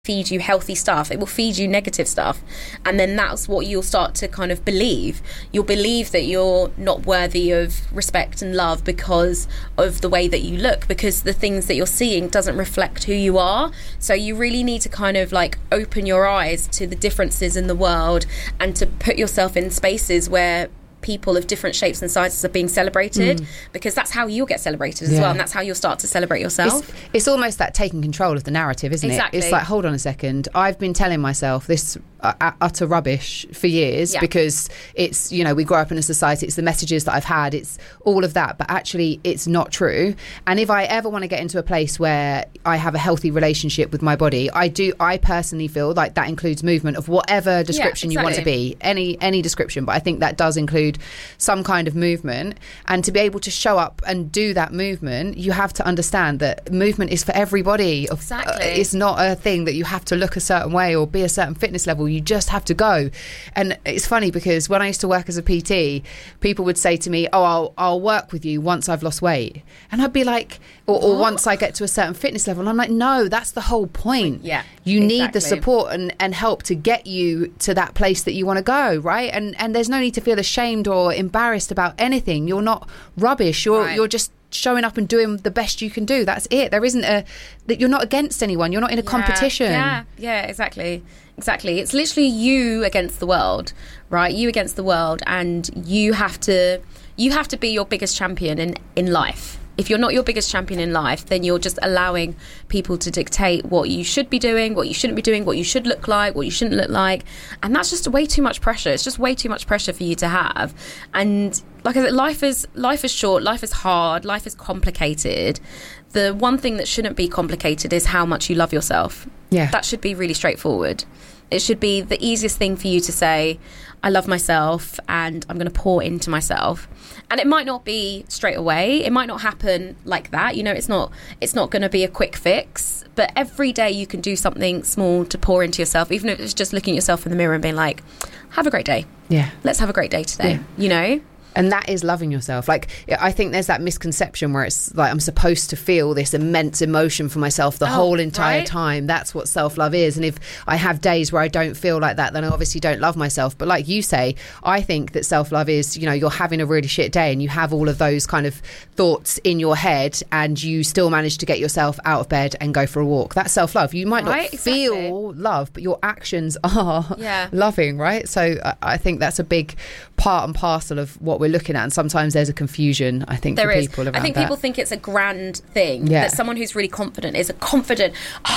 feed you healthy stuff, it will feed you negative stuff, and then that's what you'll start to kind of believe. You'll believe that you're not worthy of respect and love because of the way that you look, because the things that you're seeing doesn't reflect who you are. So you really need to kind of like open your eyes to the differences in the world and to put yourself in spaces where people of different shapes and sizes are being celebrated, because that's how you'll get celebrated as well, and that's how you'll start to celebrate yourself. It's almost that taking control of the narrative, isn't it? It's like, hold on a second, I've been telling myself this utter rubbish for years because it's, you know, we grow up in a society, it's the messages that I've had, it's all of that, but actually it's not true. And if I ever want to get into a place where I have a healthy relationship with my body, I personally feel like that includes movement of whatever description you want to be, any description, but I think that does include some kind of movement. And to be able to show up and do that movement, you have to understand that movement is for everybody. It's not a thing that you have to look a certain way or be a certain fitness level. You just have to go. And it's funny because when I used to work as a PT, people would say to me, oh, I'll work with you once I've lost weight. And I'd be like, or once I get to a certain fitness level. And I'm like, no, that's the whole point. You need the support and help to get you to that place that you want to go, right? And there's no need to feel ashamed or embarrassed about anything. You're not rubbish. You're just showing up and doing the best you can do. That's it. There isn't that you're not against anyone. You're not in a competition. Exactly. It's literally you against the world, right? You against the world, and you have to be your biggest champion in life. If you're not your biggest champion in life, then you're just allowing people to dictate what you should be doing, what you shouldn't be doing, what you should look like, what you shouldn't look like. And that's just way too much pressure. It's just way too much pressure for you to have. And like I said, life is short, life is hard, life is complicated. The one thing that shouldn't be complicated is how much you love yourself. That should be really straightforward. It should be the easiest thing for you to say, I love myself and I'm going to pour into myself. And it might not be straight away. It might not happen like that. You know, it's not going to be a quick fix. But every day you can do something small to pour into yourself, even if it's just looking at yourself in the mirror and being like, have a great day. Let's have a great day today, you know? And that is loving yourself. Like, I think there's that misconception where it's like I'm supposed to feel this immense emotion for myself the whole entire time. That's what self-love is. And if I have days where I don't feel like that, then I obviously don't love myself. But like you say, I think that self-love is, you know, you're having a really shit day and you have all of those kind of thoughts in your head and you still manage to get yourself out of bed and go for a walk. That's self-love. You might not feel love, but your actions are loving, right? So I think that's a big part and parcel of what we're looking at, and sometimes there's a confusion, I think, for people around that. I think people think it's a grand thing, that someone who's really confident is a confident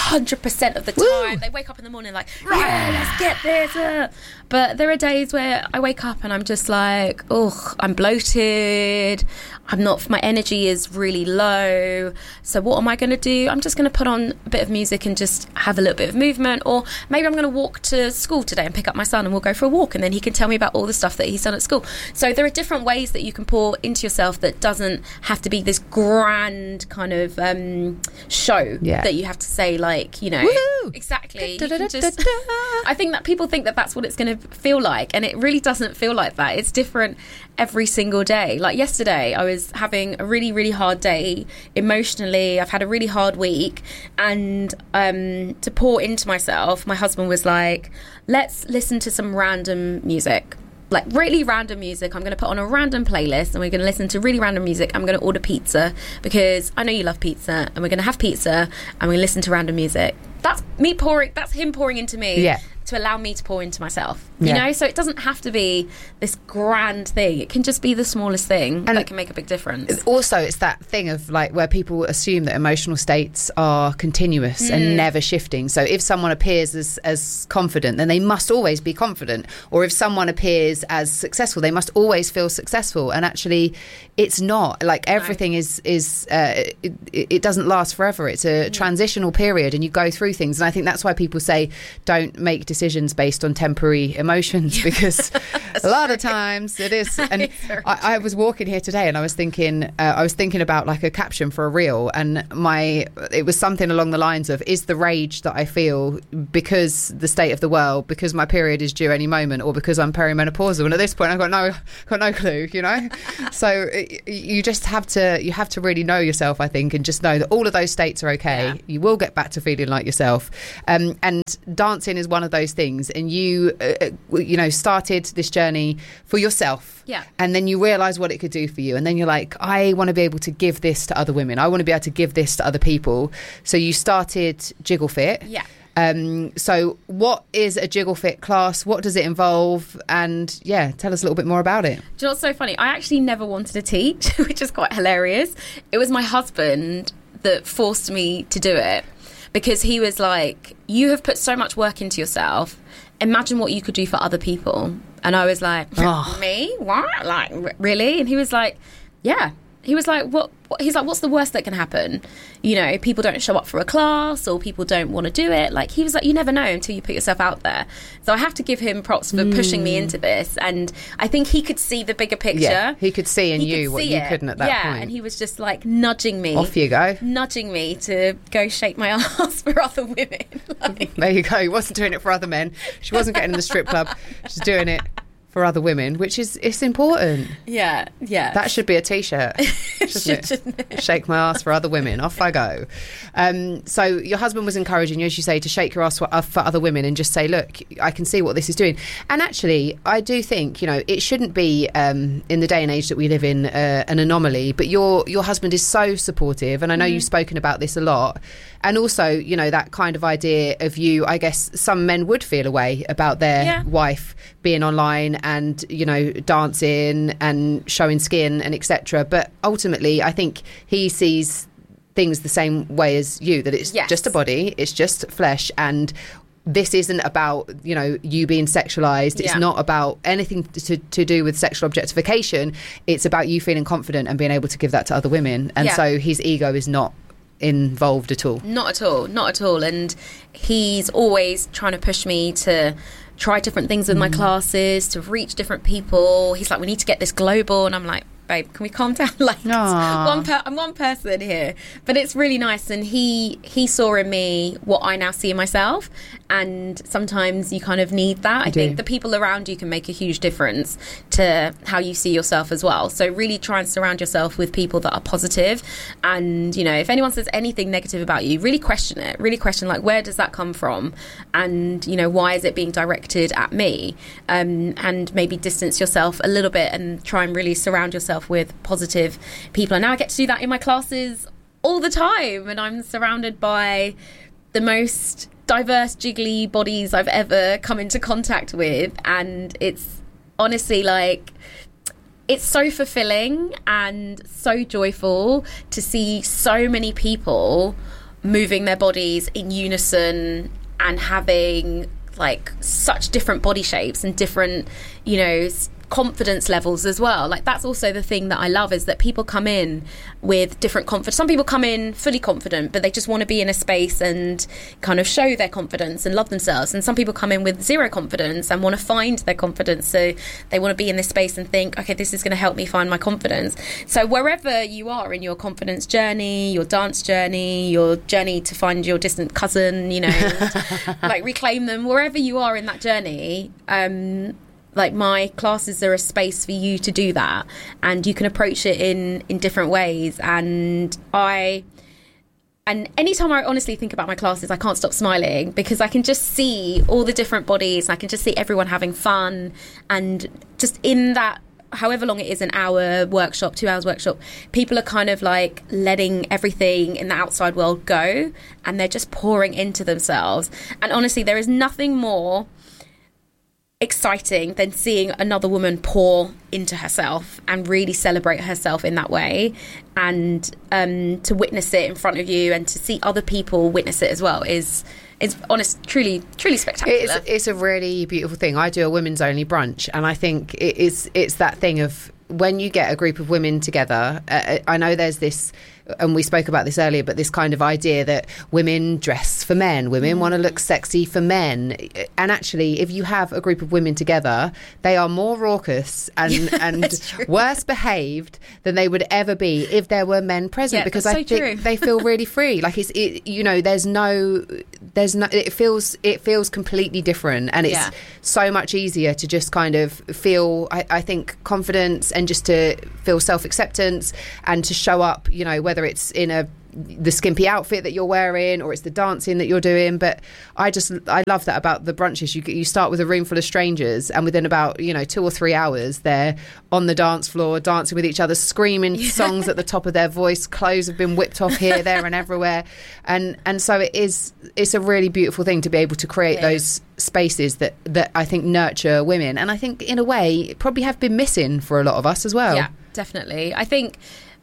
100% of the time. They wake up in the morning like, let's get this. But there are days where I wake up and I'm just like, I'm bloated, my energy is really low, so what am I going to do? I'm just going to put on a bit of music and just have a little bit of movement, or maybe I'm going to walk to school today and pick up my son and we'll go for a walk, and then he can tell me about all the stuff that he's done at school. So there are different ways that you can pour into yourself that doesn't have to be this grand kind of show that you have to say, like, you know, exactly. You can just, I think that people think that that's what it's going to feel like, and it really doesn't feel like that. It's different every single day. Like yesterday, I was having a really, really hard day emotionally. I've had a really hard week, and to pour into myself, my husband was like, let's listen to some random music. Like really random music. I'm going to put on a random playlist and we're going to listen to really random music. I'm going to order pizza because I know you love pizza, and we're going to have pizza and we listen to random music. That's him pouring into me to allow me to pour into myself, you know? So it doesn't have to be this grand thing. It can just be the smallest thing that can make a big difference. Also, it's that thing of like where people assume that emotional states are continuous and never shifting. So if someone appears as confident, then they must always be confident. Or if someone appears as successful, they must always feel successful. And actually, it's not. Like everything is it doesn't last forever. It's a transitional period and you go through things. And I think that's why people say don't make decisions based on temporary emotions, because a lot of times it is. And I was walking here today and I was thinking about like a caption for a reel, and it was something along the lines of, is the rage that I feel because the state of the world, because my period is due any moment, or because I'm perimenopausal? And at this point I've got no clue, you know. So you just have to really know yourself, I think, and just know that all of those states are okay. Yeah. You will get back to feeling like yourself. And dancing is one of those things. And you started this journey for yourself. Yeah. And then you realise what it could do for you. And then you're like, I want to be able to give this to other women. I want to be able to give this to other people. So you started Jiggle Fit. Yeah. So what is a Jiggle Fit class? What does it involve? And tell us a little bit more about it. Do you know what's so funny? I actually never wanted to teach, which is quite hilarious. It was my husband that forced me to do it, because he was like, you have put so much work into yourself. Imagine what you could do for other people. And I was like, me? What? Like, really? And he was like, yeah. He was like, what? He's like, what's the worst that can happen? You know, people don't show up for a class, or people don't want to do it. Like, he was like, you never know until you put yourself out there. So I have to give him props for pushing me into this. And I think he could see the bigger picture. Yeah, he could see in you what you couldn't at that point. Yeah, and he was just like nudging me. Off you go. Nudging me to go shake my ass for other women. Like, there you go. He wasn't doing it for other men. She wasn't getting in the strip club. She's doing it for other women, which is, it's important. Yeah. That should be a t-shirt, shouldn't it? Shake my ass for other women. Off I go. So your husband was encouraging you, as you say, to shake your ass for other women and just say, look, I can see what this is doing. And actually, I do think, you know, it shouldn't be, in the day and age that we live in, an anomaly. But your husband is so supportive, and I know you've spoken about this a lot. And also, you know, that kind of idea of you, I guess some men would feel a way about their wife being online and, you know, dancing and showing skin and etc. But ultimately, I think he sees things the same way as you, that it's just a body, it's just flesh, and this isn't about, you know, you being sexualized. It's not about anything to do with sexual objectification. It's about you feeling confident and being able to give that to other women. And so his ego is not involved at all. Not at all. And he's always trying to push me to try different things with my classes, to reach different people. He's like, we need to get this global. And I'm like, babe, can we calm down? Like, I'm one person here, but it's really nice. And he saw in me what I now see in myself, and sometimes you kind of need that. I think the people around you can make a huge difference to how you see yourself as well. So really try and surround yourself with people that are positive. And, you know, if anyone says anything negative about you, really question it. Really question, like, where does that come from? And, you know, why is it being directed at me? And maybe distance yourself a little bit and try and really surround yourself with positive people. And now I get to do that in my classes all the time, and I'm surrounded by the most diverse jiggly bodies I've ever come into contact with, and it's honestly like, it's so fulfilling and so joyful to see so many people moving their bodies in unison and having like such different body shapes and different, you know, confidence levels as well. Like, that's also the thing that I love, is that people come in with different confidence. Some people come in fully confident, but they just want to be in a space and kind of show their confidence and love themselves. And some people come in with zero confidence and want to find their confidence. So they want to be in this space and think, okay, this is going to help me find my confidence. So wherever you are in your confidence journey, your dance journey, your journey to find your distant cousin, you know, like reclaim them, wherever you are in that journey, like, my classes are a space for you to do that, and you can approach it in different ways. And anytime I honestly think about my classes, I can't stop smiling, because I can just see all the different bodies. I can just see everyone having fun, and just in that, however long it is, an hour workshop, 2 hours workshop, people are kind of like letting everything in the outside world go, and they're just pouring into themselves. And honestly, there is nothing more exciting than seeing another woman pour into herself and really celebrate herself in that way, and to witness it in front of you and to see other people witness it as well is truly spectacular. It's a really beautiful thing. I do a women's only brunch, and I think it's that thing of when you get a group of women together, I know there's this and we spoke about this earlier, but this kind of idea that women dress for men, women want to look sexy for men. And actually, if you have a group of women together, they are more raucous and worse behaved than they would ever be if there were men present, because I think they feel really free. Like it feels completely different, and it's so much easier to just kind of feel, I think, confidence, and just to feel self-acceptance, and to show up, whether it's in the skimpy outfit that you're wearing or it's the dancing that you're doing. But I love that about the brunches. You start with a room full of strangers, and within about 2 or 3 hours they're on the dance floor dancing with each other, screaming songs at the top of their voice. Clothes have been whipped off here, there and everywhere, and so it's a really beautiful thing to be able to create those spaces that I think nurture women, and I think in a way probably have been missing for a lot of us as well. Yeah, definitely. I think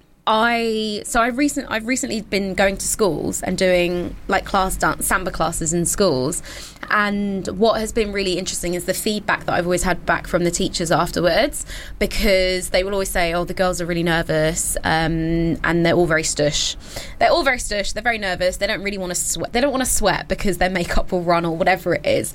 I've recently been going to schools and doing like samba classes in schools, and what has been really interesting is the feedback that I've always had back from the teachers afterwards, because they will always say, oh, the girls are really nervous, and they're all very stush. They're very nervous. They don't really want to sweat. They don't want to sweat because their makeup will run or whatever it is.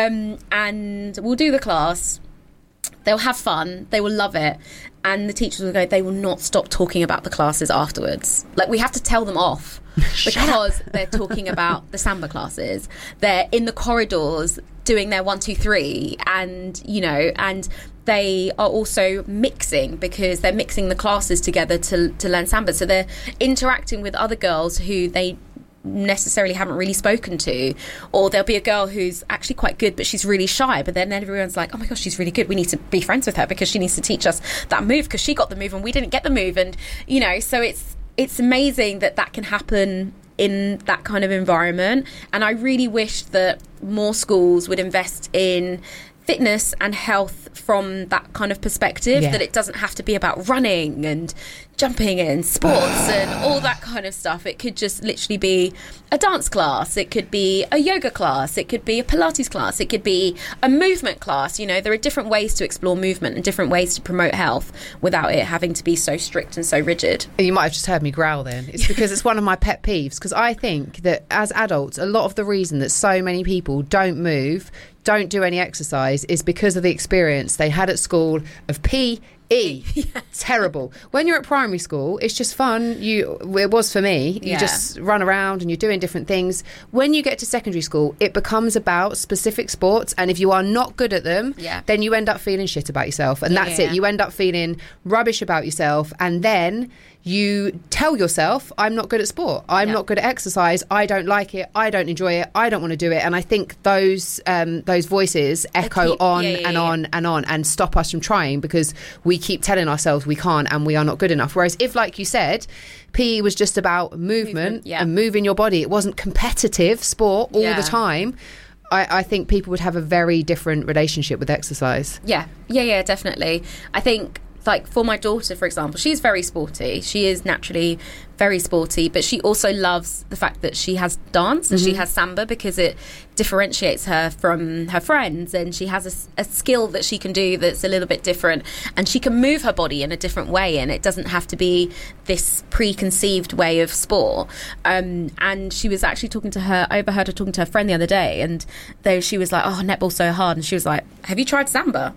And we'll do the class. They'll have fun. They will love it. And the teachers will go, they will not stop talking about the classes afterwards. Like, we have to tell them off because they're talking about the samba classes. They're in the corridors doing their 1, 2, 3, and and they are also mixing, because they're mixing the classes together to learn samba. So they're interacting with other girls who they necessarily haven't really spoken to, or there'll be a girl who's actually quite good but she's really shy, but then everyone's like, oh my gosh, she's really good, we need to be friends with her because she needs to teach us that move because she got the move and we didn't get the move. And so it's amazing that can happen in that kind of environment. And I really wish that more schools would invest in fitness and health from that kind of perspective, that it doesn't have to be about running and jumping and sports and all that kind of stuff. It could just literally be a dance class, it could be a yoga class, it could be a Pilates class, it could be a movement class. There are different ways to explore movement and different ways to promote health without it having to be so strict and so rigid. You might have just heard me growl then. It's because it's one of my pet peeves, because I think that as adults, a lot of the reason that so many people don't move, don't do any exercise, is because of the experience they had at school of PE. Terrible. When you're at primary school, it's just fun. It was for me. You just run around and you're doing different things. When you get to secondary school, it becomes about specific sports, and if you are not good at them, then you end up feeling shit about yourself, and that's it. You end up feeling rubbish about yourself, and then you tell yourself, I'm not good at sport, I'm not good at exercise, I don't like it, I don't enjoy it, I don't want to do it. And I think those voices echo on and stop us from trying, because we keep telling ourselves we can't and we are not good enough. Whereas if, like you said, PE was just about movement and moving your body, it wasn't competitive sport all the time, I think people would have a very different relationship with exercise. Yeah, definitely. I think, like, for my daughter, for example, she's very sporty. She is naturally very sporty, but she also loves the fact that she has dance and she has samba, because it differentiates her from her friends, and she has a skill that she can do that's a little bit different, and she can move her body in a different way, and it doesn't have to be this preconceived way of sport. And she was actually overheard her talking to her friend the other day, and she was like, oh, netball's so hard, and she was like, have you tried samba?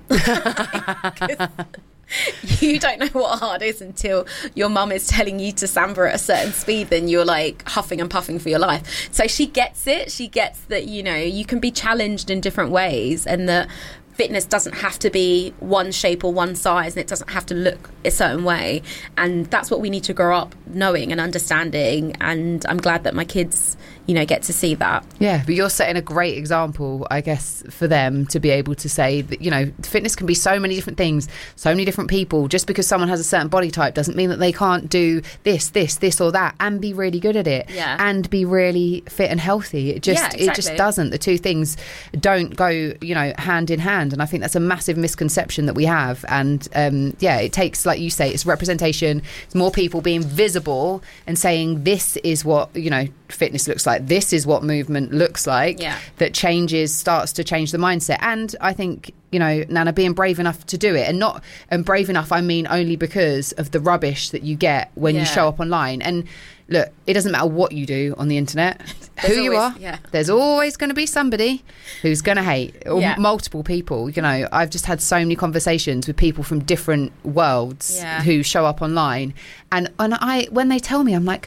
You don't know what hard is until your mum is telling you to samba at a certain speed, then you're like huffing and puffing for your life. So she gets it. She gets that, you can be challenged in different ways, and that fitness doesn't have to be one shape or one size, and it doesn't have to look a certain way. And that's what we need to grow up knowing and understanding. And I'm glad that my kids, get to see that. Yeah, but you're setting a great example, I guess, for them to be able to say that, fitness can be so many different things, so many different people. Just because someone has a certain body type doesn't mean that they can't do this or that and be really good at it and be really fit and healthy. It just doesn't. The two things don't go, hand in hand. And I think that's a massive misconception that we have. And it takes, like you say, it's representation. It's more people being visible and saying this is what, fitness looks like. like, this is what movement looks like, that starts to change the mindset. And I think, you know, Nana, being brave enough to do it, and brave enough, I mean only because of the rubbish that you get when you show up online. And look, it doesn't matter what you do on the internet, you are. There's always going to be somebody who's going to hate, or multiple people. You know, I've just had so many conversations with people from different worlds who show up online, and when they tell me, I'm like,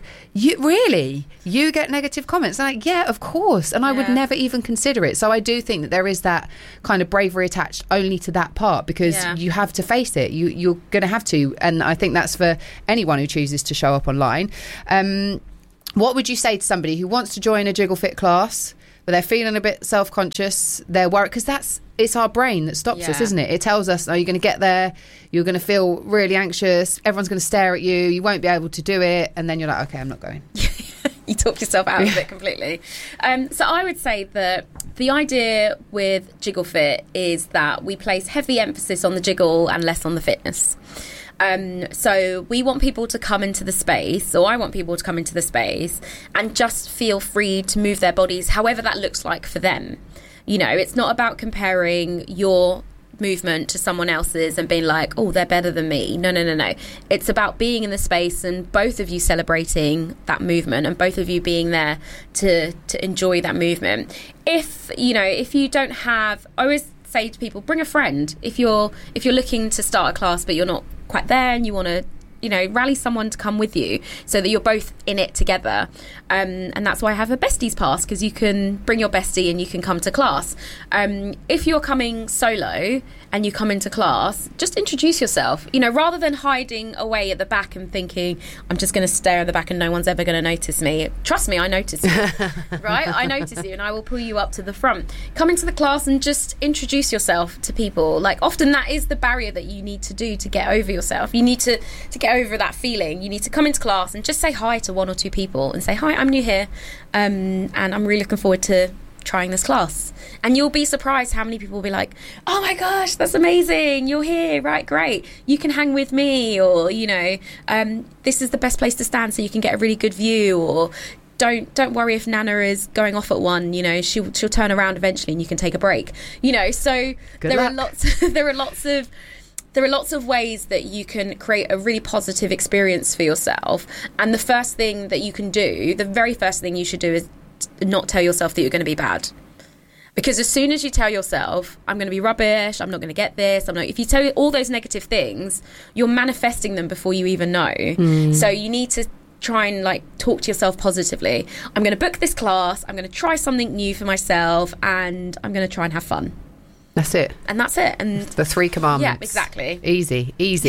you get negative comments? I'm like, yeah, of course, and I would never even consider it. So I do think that there is that kind of bravery attached only to that part, because you have to face it. You're going to have to, and I think that's for anyone who chooses to show up online. What would you say to somebody who wants to join a Jiggle Fit class, but they're feeling a bit self-conscious, they're worried? Because it's our brain that stops us, isn't it? It tells us, oh, you're going to get there, you're going to feel really anxious, everyone's going to stare at you, you won't be able to do it, and then you're like, okay, I'm not going. You talk yourself out of it completely. So I would say that the idea with Jiggle Fit is that we place heavy emphasis on the jiggle and less on the fitness. So we want people to come into the space, or I want people to come into the space and just feel free to move their bodies however that looks like for them. You know, it's not about comparing your movement to someone else's and being like, oh, they're better than me. No. It's about being in the space and both of you celebrating that movement and both of you being there to enjoy that movement. If you don't have, I always say to people, bring a friend. If you're looking to start a class but you're not quite there and you want to, rally someone to come with you so that you're both in it together. And that's why I have a besties pass, because you can bring your bestie and you can come to class. If you're coming solo and you come into class, just introduce yourself, rather than hiding away at the back and thinking, I'm just going to stare at the back and no one's ever going to notice me. Trust me, I notice you, right? I notice you and I will pull you up to the front. Come into the class and just introduce yourself to people. Like, often that is the barrier that you need to do to get over yourself. You need to get over that feeling. You need to come into class and just say hi to one or two people and say, hi, I'm new here, and I'm really looking forward to trying this class. And you'll be surprised how many people will be like, oh my gosh, that's amazing, you're here, right, great, you can hang with me, or this is the best place to stand so you can get a really good view, or don't worry if Nana is going off at one, she'll turn around eventually and you can take a break, so there are lots of ways that you can create a really positive experience for yourself. And the first thing that you can do, the very first thing you should do, is not tell yourself that you're going to be bad. Because as soon as you tell yourself, I'm going to be rubbish, I'm not going to get this, if you tell all those negative things, you're manifesting them before you even know. So you need to try and talk to yourself positively. I'm going to book this class, I'm going to try something new for myself, and I'm going to try and have fun. That's it. And that's it. And the 3 commandments. Yeah, exactly. Easy.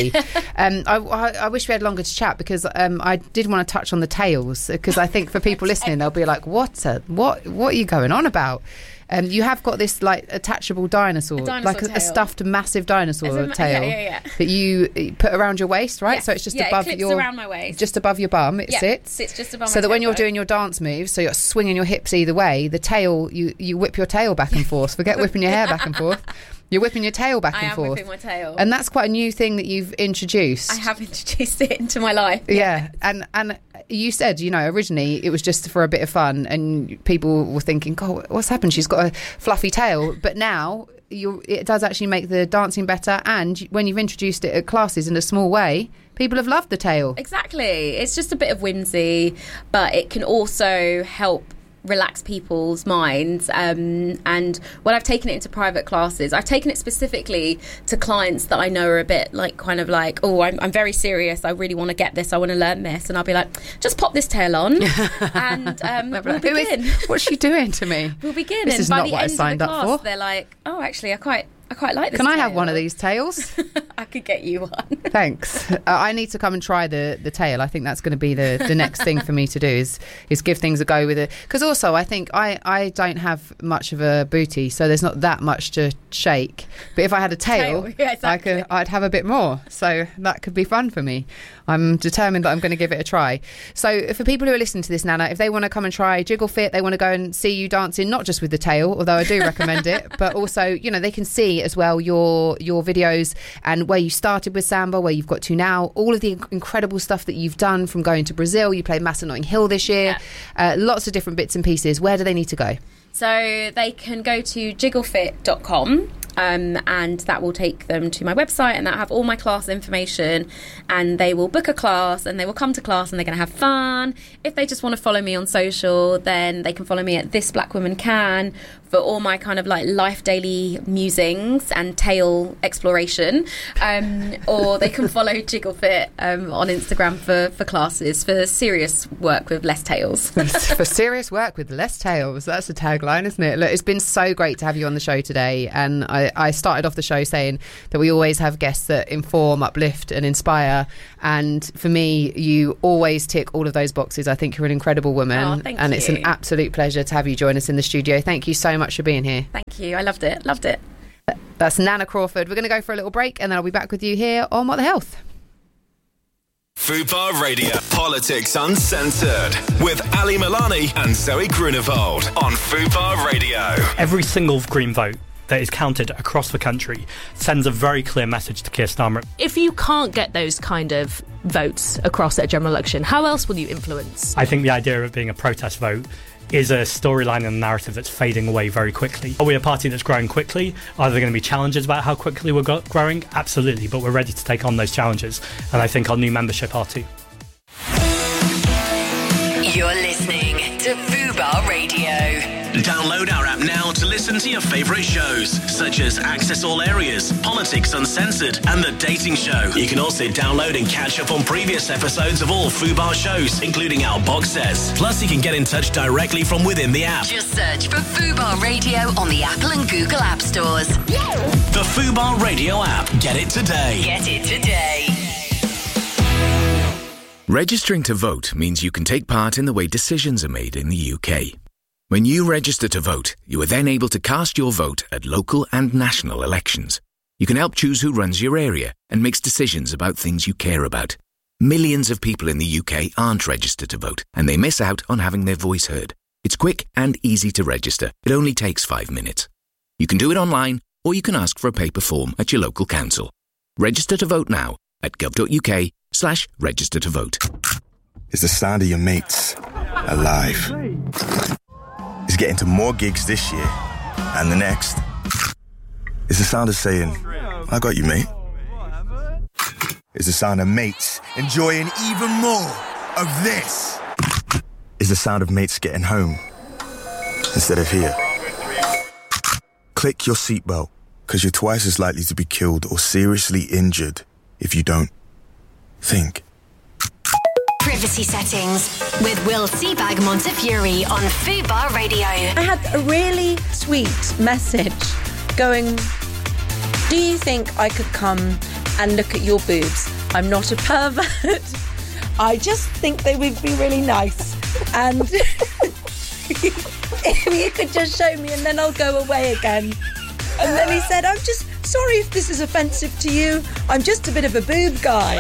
I wish we had longer to chat, because I did want to touch on the tails, because I think for people listening, they'll be like, what are you going on about? You have got this attachable dinosaur, a stuffed massive dinosaur tail that you put around your waist, right? Yes. So it's just above it clips around my waist, just above your bum. It sits just above. So that when you're doing your dance moves, so you're swinging your hips either way, the tail you whip your tail back and forth. Forget whipping your hair back and forth. You're whipping your tail back and forth. I am whipping my tail. And that's quite a new thing that you've introduced. I have introduced it into my life. Yeah. And you said, originally it was just for a bit of fun, and people were thinking, God, what's happened? She's got a fluffy tail. But now it does actually make the dancing better. And when you've introduced it at classes in a small way, people have loved the tail. Exactly. It's just a bit of whimsy, but it can also help relax people's minds, and when I've taken it into private classes, I've taken it specifically to clients that I know are a bit oh, I'm very serious, I really want to get this, I want to learn this, and I'll be like, just pop this tail on and we'll begin. What's she doing to me? We'll begin. This is by not the what end I signed of the class, up for. They're like, oh, actually I quite like this. Can tail. I have one of these tails? I could get you one. Thanks. I need to come and try the tail. I think that's going to be the next thing for me to do is give things a go with it. Because also I think I don't have much of a booty, so there's not that much to shake. But if I had a tail, yeah, exactly. I'd have a bit more. So that could be fun for me. I'm determined that I'm going to give it a try. So for people who are listening to this, Nana, if they want to come and try Jiggle Fit, they want to go and see you dancing, not just with the tail, although I do recommend it, but also, they can see see as well your videos and where you started with Samba, where you've got to now, all of the incredible stuff that you've done from going to Brazil. You played Mass at Notting Hill this year. Lots of different bits and pieces. Where do they need to go? So they can go to jigglefit.com. And that will take them to my website, and that'll have all my class information, and they will book a class and they will come to class and they're going to have fun. If they just want to follow me on social, then they can follow me at This Black Woman Can for all my kind of like life daily musings and tale exploration, or they can follow JiggleFit on Instagram for classes for serious work with less tales. For serious work with less tales, that's a tagline, isn't it? Look, it's been so great to have you on the show today, and I started off the show saying that we always have guests that inform, uplift and inspire, and for me you always tick all of those boxes. I think you're an incredible woman, and it's an absolute pleasure to have you join us in the studio. Thank you so much for being here. Thank you, I loved it. That's Nana Crawford. We're going to go for a little break and then I'll be back with you here on What the Health. Fubar Radio, Politics Uncensored, with Ali Milani and Zoe Grunewald on Fubar Radio. Every single Green vote that is counted across the country sends a very clear message to Keir Starmer. If you can't get those kind of votes across at a general election, how else will you influence? I think the idea of it being a protest vote is a storyline and a narrative that's fading away very quickly. Are we a party that's growing quickly? Are there going to be challenges about how quickly we're growing? Absolutely, but we're ready to take on those challenges, and I think our new membership are too. You're listening to Fubar Radio. Download our app now to listen to your favourite shows, such as Access All Areas, Politics Uncensored, and The Dating Show. You can also download and catch up on previous episodes of all Fubar shows, including our box sets. Plus, you can get in touch directly from within the app. Just search for Fubar Radio on the Apple and Google App Stores. The Fubar Radio app. Get it today. Get it today. Registering to vote means you can take part in the way decisions are made in the UK. When you register to vote, you are then able to cast your vote at local and national elections. You can help choose who runs your area and makes decisions about things you care about. Millions of people in the UK aren't registered to vote, and they miss out on having their voice heard. It's quick and easy to register. It only takes 5 minutes. You can do it online, or you can ask for a paper form at your local council. Register to vote now at gov.uk/register to vote. It's the sound of your mates alive. It's getting to more gigs this year and the next. It's the sound of saying, I got you, mate. It's the sound of mates enjoying even more of this. It's the sound of mates getting home instead of here. Click your seatbelt, because you're twice as likely to be killed or seriously injured if you don't. Think. Privacy settings with Will Seabag Montefiore on Fubar Radio. I had a really sweet message going, do you think I could come and look at your boobs? I'm not a pervert. I just think they would be really nice. And if you could just show me and then I'll go away again. And then he said, I'm just sorry if this is offensive to you. I'm just a bit of a boob guy.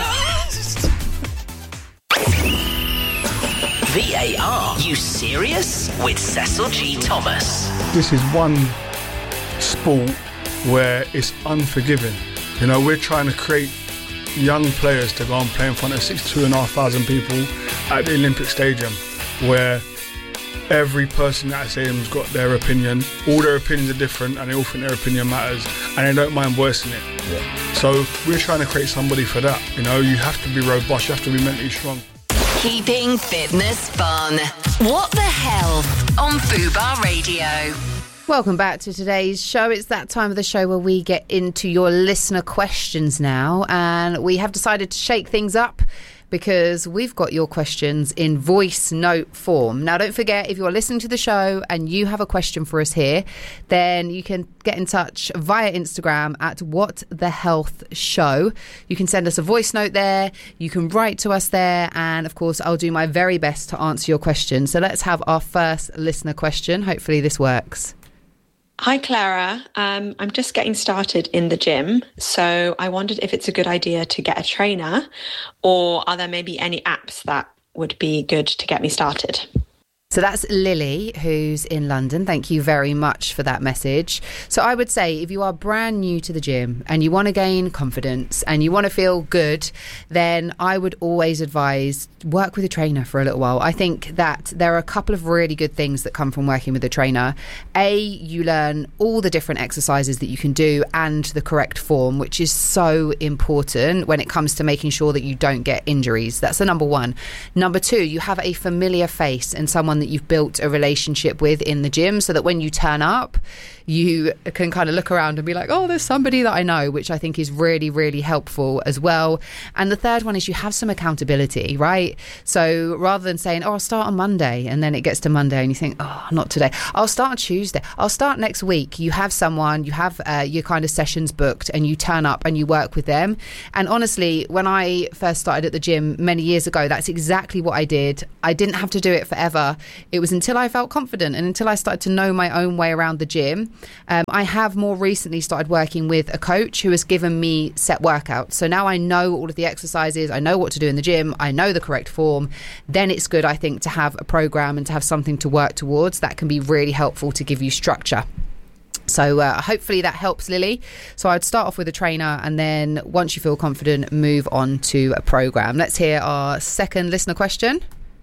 VAR, you serious? With Cecil G. Thomas. This is one sport where it's unforgiving. You know, we're trying to create young players to go and play in front of 62,500 people at the Olympic Stadium, where every person at that stadium's got their opinion. All their opinions are different and they all think their opinion matters and they don't mind voicing it. Yeah. So we're trying to create somebody for that. You know, you have to be robust, you have to be mentally strong. Keeping fitness fun. What the Health on Fubar Radio. Welcome back to today's show. It's that time of the show where we get into your listener questions now, and we have decided to shake things up because we've got your questions in voice note form. Now, don't forget, if you're listening to the show and you have a question for us here, then you can get in touch via Instagram at What the Health Show. You can send us a voice note there. You can write to us there. And, of course, I'll do my very best to answer your question. So let's have our first listener question. Hopefully this works. Hi, Clara. I'm just getting started in the gym, so I wondered if it's a good idea to get a trainer, or are there maybe any apps that would be good to get me started? So that's Lily, who's in London. Thank you very much for that message. So I would say if you are brand new to the gym and you want to gain confidence and you want to feel good, then I would always advise work with a trainer for a little while. I think that there are a couple of really good things that come from working with a trainer. You learn all the different exercises that you can do and the correct form, which is so important when it comes to making sure that you don't get injuries. That's the number one. Number two, you have a familiar face and someone that you've built a relationship with in the gym, so that when you turn up, you can kind of look around and be like, oh, there's somebody that I know, which I think is really, really helpful as well. And the third one is you have some accountability, right? So rather than saying, oh, I'll start on Monday, and then it gets to Monday and you think, oh, not today, I'll start on Tuesday, I'll start next week. You have someone, you have your kind of sessions booked, and you turn up and you work with them. And honestly, when I first started at the gym many years ago, that's exactly what I did. I didn't have to do it forever. It was until I felt confident and until I started to know my own way around the gym. I have more recently started working with a coach who has given me set workouts. So now I know all of the exercises, I know what to do in the gym, I know the correct form. Then it's good, I think, to have a program and to have something to work towards. That can be really helpful to give you structure. So hopefully that helps, Lily. So I'd start off with a trainer, and then once you feel confident, move on to a program. Let's hear our second listener question.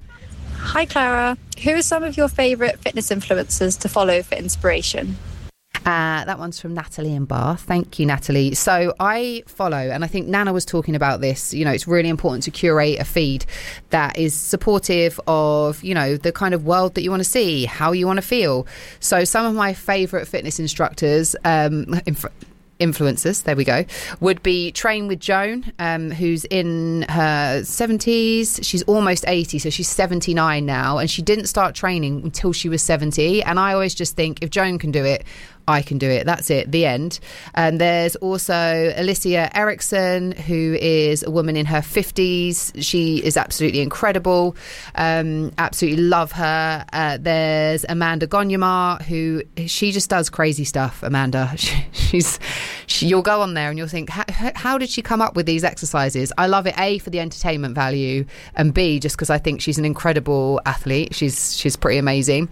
Hi Clara, who are some of your favourite fitness influencers to follow for inspiration? That one's from Natalie in Bath. Thank you, Natalie. So I follow, and I think Nana was talking about this, you know, it's really important to curate a feed that is supportive of, you know, the kind of world that you want to see, how you want to feel. So some of my favourite fitness instructors, influencers, there we go, would be Train with Joan, who's in her 70s. She's almost 80, so she's 79 now, and she didn't start training until she was 70. And I always just think, if Joan can do it, I can do it. That's it, the end. And there's also Alicia Erickson, who is a woman in her 50s. She is absolutely incredible. Absolutely love her. There's Amanda Gonyamar, who she just does crazy stuff. Amanda, you'll go on there and you'll think, how did she come up with these exercises? I love it, A, for the entertainment value, and B, just because I think she's an incredible athlete. She's pretty amazing.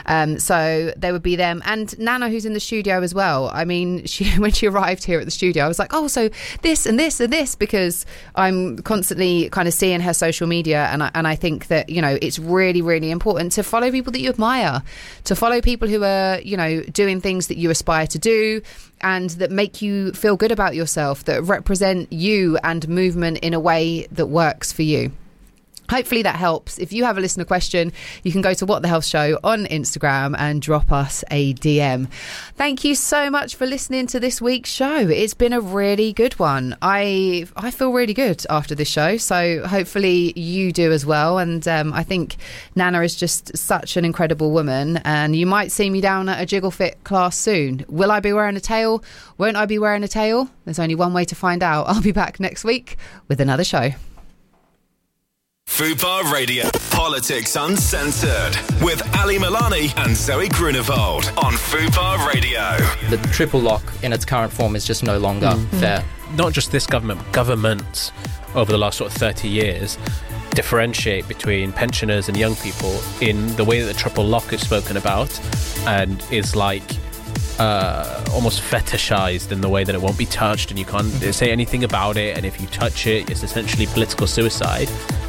So there would be them, and Nana, who's in the studio as well. I mean, when she arrived here at the studio, I was like, oh, so this and this and this, because I'm constantly kind of seeing her social media, and I think that, you know, it's really, really important to follow people that you admire, to follow people who are, you know, doing things that you aspire to do and that make you feel good about yourself, that represent you and movement in a way that works for you. Hopefully that helps. If you have a listener question, you can go to What the Health Show on Instagram and drop us a DM. Thank you so much for listening to this week's show. It's been a really good one. I feel really good after this show, so hopefully you do as well. And I think Nana is just such an incredible woman, and you might see me down at a Jiggle Fit class soon. Will I be wearing a tail? Won't I be wearing a tail? There's only one way to find out. I'll be back next week with another show. Fubar Radio, Politics Uncensored, with Ali Milani and Zoe Grunewald on Fubar Radio. The triple lock in its current form is just no longer fair. Not just this government, governments over the last sort of 30 years differentiate between pensioners and young people in the way that the triple lock is spoken about, and is like almost fetishized in the way that it won't be touched and you can't say anything about it, and if you touch it, it's essentially political suicide.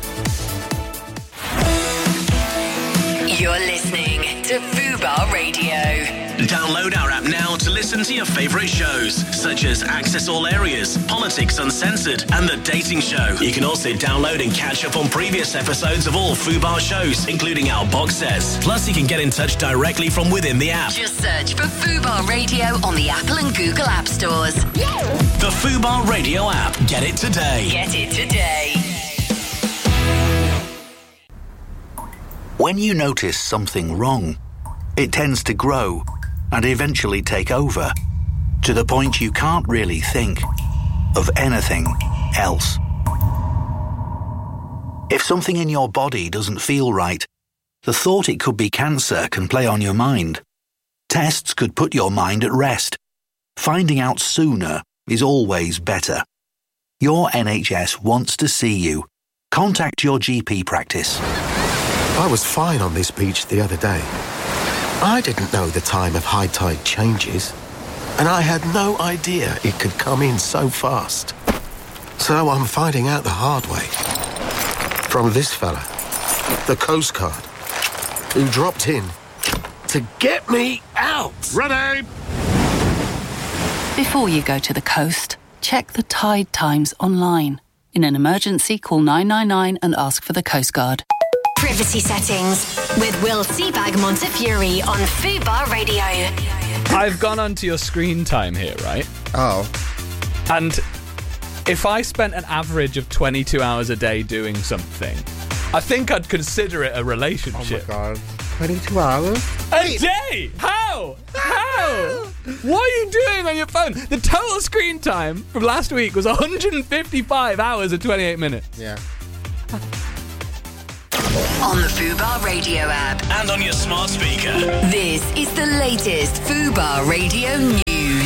You're listening to Fubar Radio. Download our app now to listen to your favourite shows, such as Access All Areas, Politics Uncensored, and The Dating Show. You can also download and catch up on previous episodes of all Fubar shows, including our box sets. Plus, you can get in touch directly from within the app. Just search for Fubar Radio on the Apple and Google App Stores. The Fubar Radio app. Get it today. Get it today. When you notice something wrong, it tends to grow and eventually take over, to the point you can't really think of anything else. If something in your body doesn't feel right, the thought it could be cancer can play on your mind. Tests could put your mind at rest. Finding out sooner is always better. Your NHS wants to see you. Contact your GP practice. I was fine on this beach the other day. I didn't know the time of high tide changes, and I had no idea it could come in so fast. So I'm finding out the hard way. From this fella, the Coast Guard, who dropped in to get me out. Ready! Before you go to the coast, check the tide times online. In an emergency, call 999 and ask for the Coast Guard. Privacy Settings with Will Seabag Montefiore on Fubar Radio. I've gone onto your screen time here, right? Oh. And if I spent an average of 22 hours a day doing something, I think I'd consider it a relationship. Oh my God. 22 hours? A day? How? What are you doing on your phone? The total screen time from last week was 155 hours and 28 minutes. Yeah. On the Fubar Radio app. And on your smart speaker. This is the latest Fubar Radio news.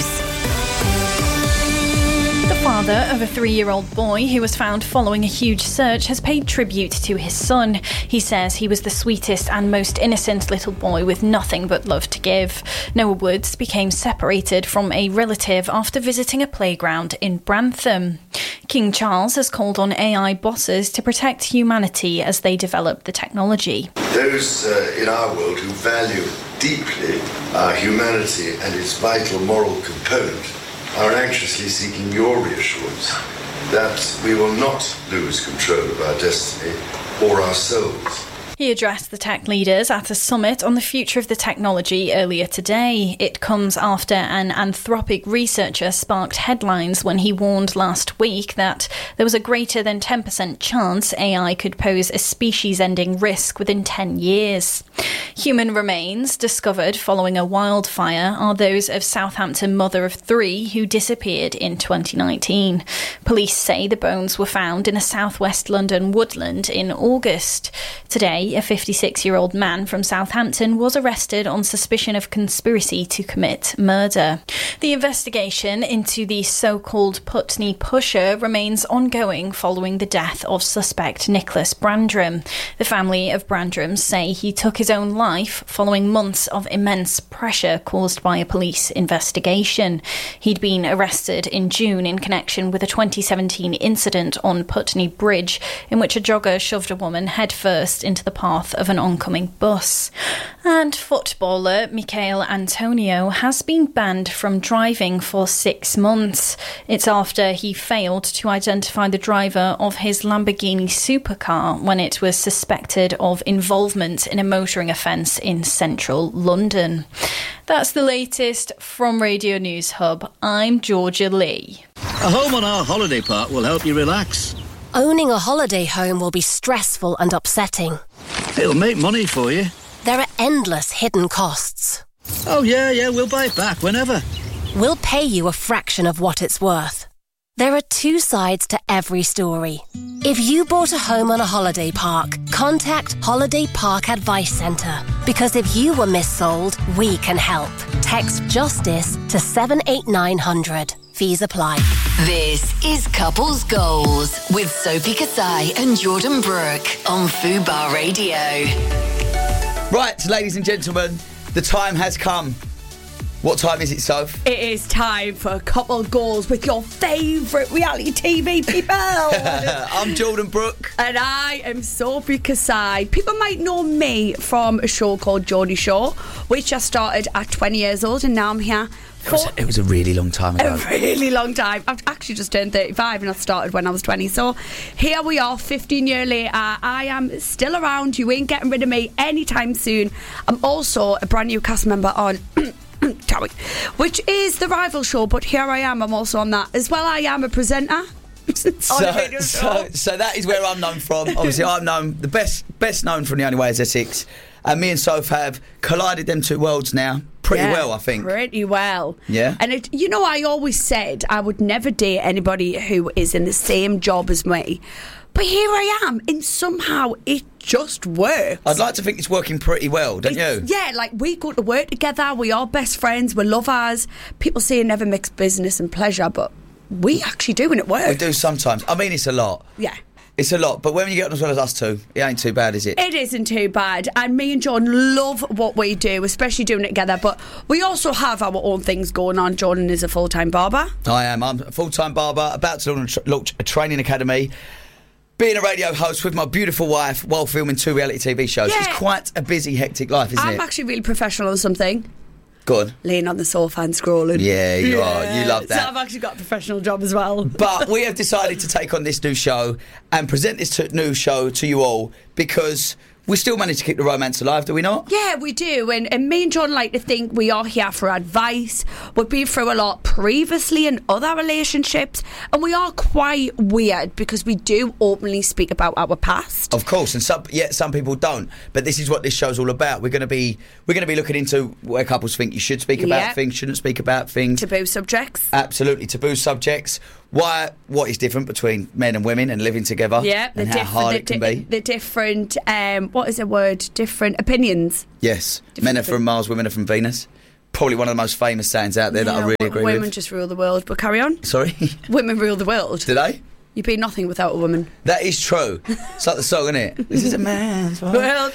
The father of a 3-year-old boy who was found following a huge search has paid tribute to his son. He says he was the sweetest and most innocent little boy with nothing but love to give. Noah Woods became separated from a relative after visiting a playground in Brantham. King Charles has called on AI bosses to protect humanity as they develop the technology. Those in our world who value deeply our humanity and its vital moral component are anxiously seeking your reassurance that we will not lose control of our destiny or our souls. He addressed the tech leaders at a summit on the future of the technology earlier today. It comes after an Anthropic researcher sparked headlines when he warned last week that there was a greater than 10% chance AI could pose a species-ending risk within 10 years. Human remains discovered following a wildfire are those of Southampton mother of 3 who disappeared in 2019. Police say the bones were found in a southwest London woodland in August. Today, a 56-year-old man from Southampton was arrested on suspicion of conspiracy to commit murder. The investigation into the so-called Putney Pusher remains ongoing following the death of suspect Nicholas Brandram. The family of Brandram say he took his own life following months of immense pressure caused by a police investigation. He'd been arrested in June in connection with a 2017 incident on Putney Bridge in which a jogger shoved a woman headfirst into the path of an oncoming bus. And footballer Michail Antonio has been banned from driving for 6 months. It's after he failed to identify the driver of his Lamborghini supercar when it was suspected of involvement in a motoring offence in central London. That's the latest from Radio News Hub. I'm Georgia Lee. A home on our holiday park will help you relax. Owning a holiday home will be stressful and upsetting. It'll make money for you. There are endless hidden costs. Oh, yeah, we'll buy it back whenever. We'll pay you a fraction of what it's worth. There are 2 sides to every story. If you bought a home on a holiday park, contact Holiday Park Advice Centre. Because if you were missold, we can help. Text JUSTICE to 78900. Fees apply. This is Couples Goals with Sophie Kasai and Jordan Brooke on Fubar Radio. Right, ladies and gentlemen, the time has come. What time is it, Soph? It is time for Couple Goals with your favourite reality TV people. I'm Jordan Brooke. And I am Sophie Kasai. People might know me from a show called Geordie Shore, which I started at 20 years old, and now I'm here. It was a really long time ago. A really long time. I've actually just turned 35 and I started when I was 20. So here we are, 15 years later. I am still around. You ain't getting rid of me anytime soon. I'm also a brand new cast member on which is the rival show, but here I am. I'm also on that as well. I am a presenter. So that is where I'm known from. Obviously, I'm known the best known from The Only Way Is Essex, and me and Soph have collided them 2 worlds now pretty well, I think. Pretty well. Yeah. And I always said I would never date anybody who is in the same job as me. But here I am, and somehow it just works. I'd like to think it's working pretty well, don't you? Yeah, like we go to work together, we are best friends, we're lovers. People say never mix business and pleasure, but we actually do, and it works. We do sometimes. I mean, it's a lot. Yeah. It's a lot, but when you get on as well as us two, it ain't too bad, is it? It isn't too bad, and me and Jordan love what we do, especially doing it together, but we also have our own things going on. Jordan is a full-time barber. I am. I'm a full-time barber, about to launch a training academy. Being a radio host with my beautiful wife while filming 2 reality TV shows. Yeah. It's quite a busy, hectic life, isn't it? I'm actually really professional on something. Go on. Laying on the sofa and scrolling. Yeah, you are. You love that. So I've actually got a professional job as well. But we have decided to take on this new show and present this new show to you all because we still manage to keep the romance alive, do we not? Yeah, we do. And me and John like to think we are here for advice. We've been through a lot previously in other relationships, and we are quite weird because we do openly speak about our past. Of course, and some people don't. But this is what this show's all about. We're going to be looking into where couples think you should speak about things, shouldn't speak about things. Taboo subjects. Absolutely, taboo subjects. What is different between men and women and living together? Yeah, and how hard it can be. The different, what is the word? Different opinions. Yes, men are from Mars, women are from Venus. Probably one of the most famous sayings out there that I really agree with. Women just rule the world, but carry on. Sorry? Women rule the world. Do they? You'd be nothing without a woman. That is true. It's like the song, isn't it? This is a man's world.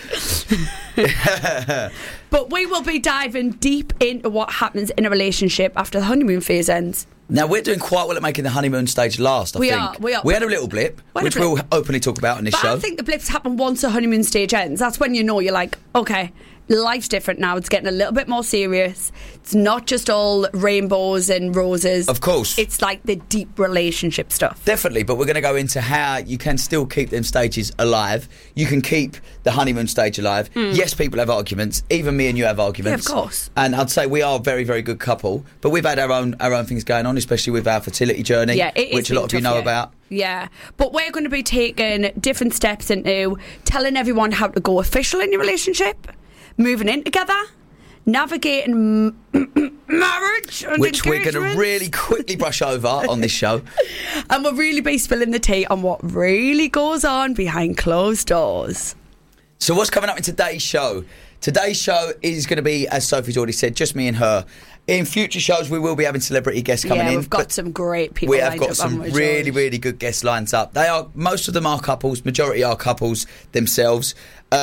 But we will be diving deep into what happens in a relationship after the honeymoon phase ends. Now, we're doing quite well at making the honeymoon stage last, I think. We are. We had a little blip, which we'll openly talk about on this show. I think the blips happen once the honeymoon stage ends. That's when you know you're like, okay, life's different now. It's getting a little bit more serious. It's not just all rainbows and roses. Of course. It's like the deep relationship stuff. Definitely, but we're going to go into how you can still keep them stages alive. You can keep the honeymoon stage alive. Yes, people have arguments. Even me and you have arguments. Yeah, of course. And I'd say we are a very, very good couple. But we've had our own things going on, especially with our fertility journey, which a lot of you know about. Yeah, but we're going to be taking different steps into telling everyone how to go official in your relationship, moving in together, navigating marriage and which we're going to really quickly brush over on this show. And we'll really be spilling the tea on what really goes on behind closed doors. So what's coming up in today's show? Today's show is going to be, as Sophie's already said, just me and her. In future shows, we will be having celebrity guests coming in. Yeah, we've got some great people. We have got some really, really good guests lined up. Most of them are couples, majority are couples themselves.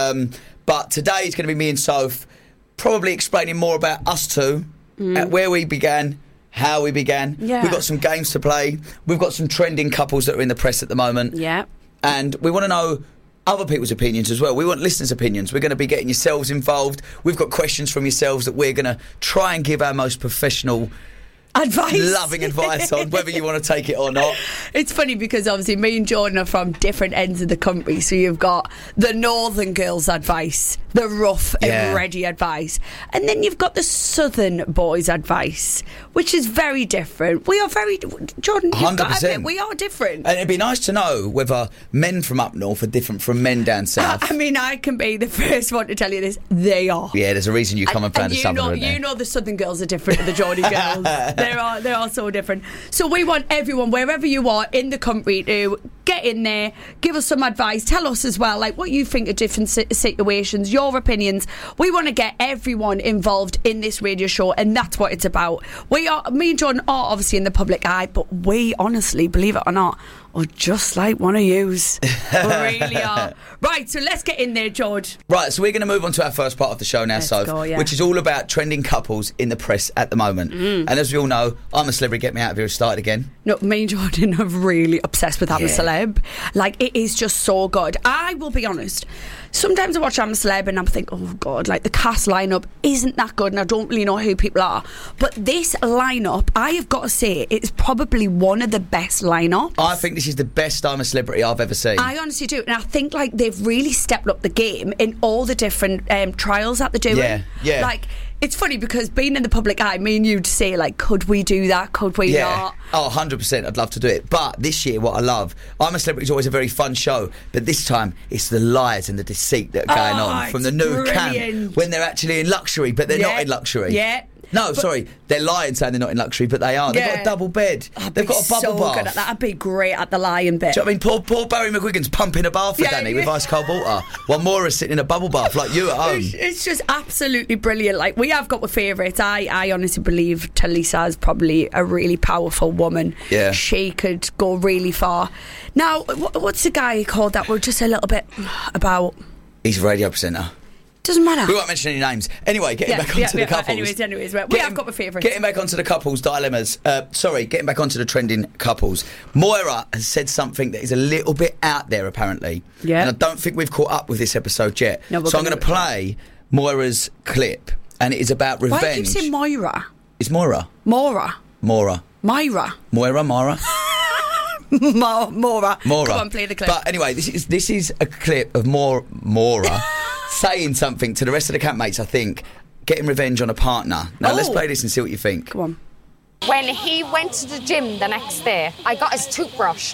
But today is going to be me and Soph, probably explaining more about us two, where we began, how we began. Yeah. We've got some games to play. We've got some trending couples that are in the press at the moment. Yeah. And we want to know other people's opinions as well. We want listeners' opinions. We're going to be getting yourselves involved. We've got questions from yourselves that we're going to try and give our most professional loving advice on, whether you want to take it or not. It's funny because obviously me and Jordan are from different ends of the country, so you've got the northern girls' advice, the rough and ready advice, and then you've got the southern boys' advice, which is very different. We are very, Jordan, 100%. We are different. And it'd be nice to know whether men from up north are different from men down south. I mean, I can be the first one to tell you this. They are. Yeah, there's a reason you come and found the southern. You know the southern girls are different to the Geordie girls. They're all so different. So we want everyone, wherever you are in the country, to get in there, give us some advice, tell us as well, like what you think of different situations, your opinions. We want to get everyone involved in this radio show, and that's what it's about. Me and John are obviously in the public eye, but we honestly, believe it or not, are just like one of yous. We really are. Right, so let's get in there, George. Right, so we're going to move on to our first part of the show now, which is all about trending couples in the press at the moment. And as we all know, I'm a celebrity. Get me out of here. Started again. No, me and Jordan are really obsessed with I'm a Celeb. Like, it is just so good. I will be honest. Sometimes I watch I'm a Celeb and I'm thinking, oh God, like the cast lineup isn't that good and I don't really know who people are. But this lineup, I have got to say, it's probably one of the best lineups. I think this is the best I'm a Celebrity I've ever seen. I honestly do. And I think like they've really stepped up the game in all the different trials that they're doing. Yeah. Like, it's funny because being in the public eye, me and you'd say, like, could we do that? Could we not? Oh, 100%. I'd love to do it. But this year, what I love, I'm a Celebrity is always a very fun show. But this time, it's the lies and the deceit that are going on from the new camp when they're actually in luxury, but they're not in luxury. Yeah. No, sorry, they're lying saying they're not in luxury, but they are. They've got a double bed. They've got a bubble bath. Good at that. I'd be great at the lying bit. Do you know what I mean? Poor Barry McGuigan's pumping a bath for Danny with ice cold water, while Moira's sitting in a bubble bath like you at home. It's just absolutely brilliant. Like, we have got favourites. I honestly believe Talisa is probably a really powerful woman. Yeah. She could go really far. Now, what's the guy called that we're just a little bit about? He's a radio presenter. Doesn't matter. We won't mention any names. Anyway, getting back onto the couples. Anyways, we have got my favourites. Getting back onto the couples dilemmas. Getting back onto the trending couples. Moira has said something that is a little bit out there, apparently. Yeah. And I don't think we've caught up with this episode yet. No, so I'm going to play Moira's clip, and it is about revenge. Why do you say Moira? It's Moira. Myra. Moira. Myra. Moira. Mora. Come on, play the clip. But anyway, this is a clip of Moira saying something to the rest of the campmates, I think, getting revenge on a partner. Now, let's play this and see what you think. Come on. When he went to the gym the next day, I got his toothbrush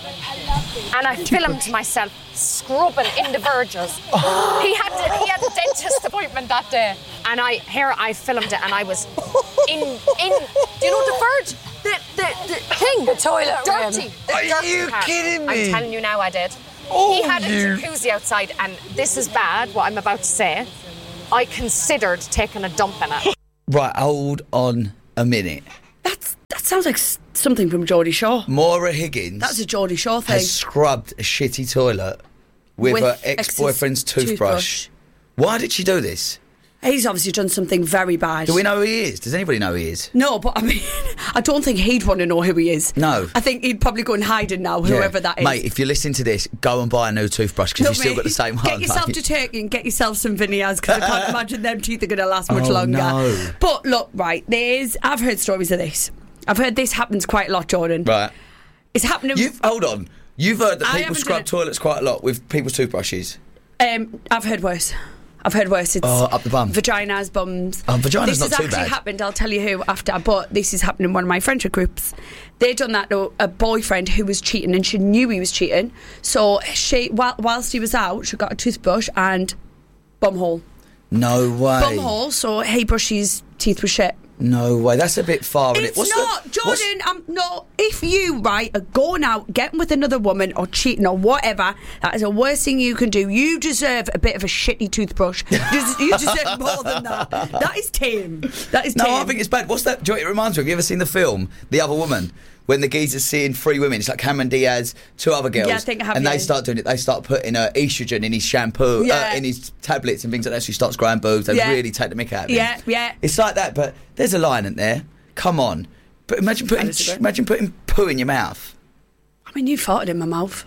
and I filmed myself scrubbing in the verges. He had a dentist appointment that day, and I filmed it, and I was in. Do you know the verge? The thing, the toilet, dirty. Are you kidding me? I'm telling you now, I did. He had a jacuzzi outside, and this is bad. What I'm about to say, I considered taking a dump in it. Right, hold on a minute. That sounds like something from Geordie Shore. Moira Higgins. That's a Geordie Shore thing. Has scrubbed a shitty toilet with her ex-boyfriend's toothbrush. Why did she do this? He's obviously done something very bad. Do we know who he is? Does anybody know who he is? No, but I mean, I don't think he'd want to know who he is. No. I think he'd probably go and hide it now, whoever that is. Mate, if you're listening to this, go and buy a new toothbrush, because you've still got the same one. Get yourself to Turkey and get yourself some veneers, because I can't imagine them teeth are going to last much longer. No. But look, right, I've heard stories of this. I've heard this happens quite a lot, Jordan. Right. It's happening. Hold on. You've heard that people scrub toilets quite a lot with people's toothbrushes. I've heard worse. It's up the bum. Vaginas, bums. Vagina's not too bad. This has actually happened. I'll tell you who after, but this has happened in one of my friendship groups. They done that to a boyfriend who was cheating, and she knew he was cheating. So she, whilst he was out, she got a toothbrush and bumhole. No way. Bumhole. So he brushed his teeth with shit. No way, that's a bit far. It's not, Jordan. No, if you are going out, getting with another woman or cheating or whatever, that is the worst thing you can do. You deserve a bit of a shitty toothbrush. You deserve more than that. That is tame. No, I think it's bad. What's that? Do you know what it reminds me of? Have you ever seen the film The Other Woman? When the geezer's seeing three women, it's like Cameron Diaz, two other girls, I think I have, and they start doing it. They start putting estrogen in his shampoo, in his tablets and things like that. So he starts growing boobs. They really take the mick out of him. Yeah. It's like that, but there's a line in there. Come on, but imagine putting poo in your mouth. I mean, you farted in my mouth.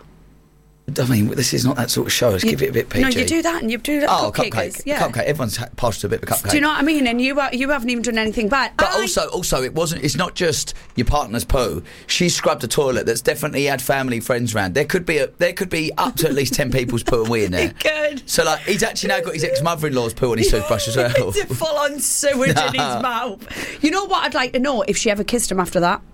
I mean, this is not that sort of show. Let's give it a bit PG. No, you do that, and you do that. Cupcake. Yeah. Cupcake. Everyone's passed to a bit of a cupcake. Do you know what I mean? And you haven't even done anything bad. But also, it wasn't. It's not just your partner's poo. She scrubbed a toilet that's definitely had family, friends around. There could be up to at least 10 people's poo and wee in there. Good. So he's actually now got his ex-mother-in-law's poo on his toothbrush as well. It's a full-on sewage in his mouth. You know what I'd like to know? If she ever kissed him after that.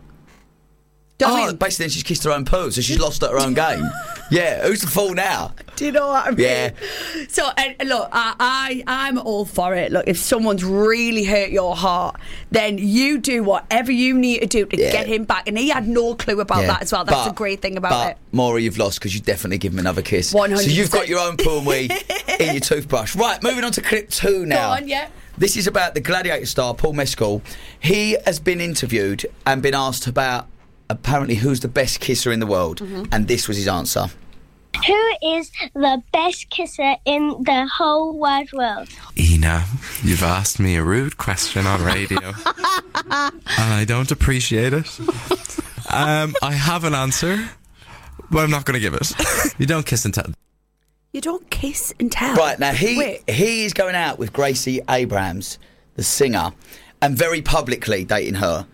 Basically then she's kissed her own poo, so she's lost at her own game. Yeah, who's the fool now? Do you know what I mean? Yeah. So, look, I'm all for it. Look, if someone's really hurt your heart, then you do whatever you need to do to get him back. And he had no clue about that as well. That's the great thing about it. Maura, you've lost because you definitely give him another kiss. 100%. So you've got your own poo and wee in your toothbrush. Right, moving on to clip 2 now. Go on, yeah. This is about the Gladiator star, Paul Mescal. He has been interviewed and been asked about apparently who's the best kisser in the world, and this was his answer. Who is the best kisser in the whole wide world? Ina, you've asked me a rude question on radio, and I don't appreciate it. I have an answer, but I'm not going to give it. You don't kiss and tell. You don't kiss and tell. Right, now he is going out with Gracie Abrams, the singer, and very publicly dating her.